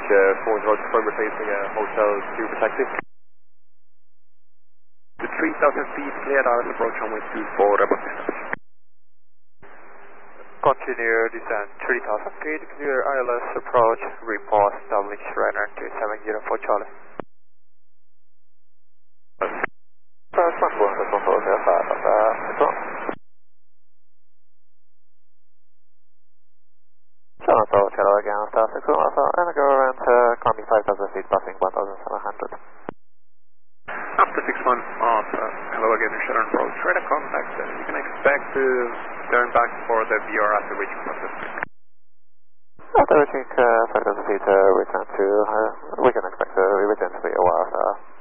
4 road firm replacing Hotel 2 taxi. The 3,000 feet cleared out approach runway 24, about distance. Continue descent 3,000 feet, clear ILS approach, report established radar 270 for Charlie. Toronto, Cello again, Star 61 Alpha, and go around climbing 5,000 feet, passing 1,700. After 6 months off, hello again, Sharon approach, radar contact, you can expect to turn back for the VR after reaching process. After reaching 5,000 feet, return to, we can expect to return to the OR.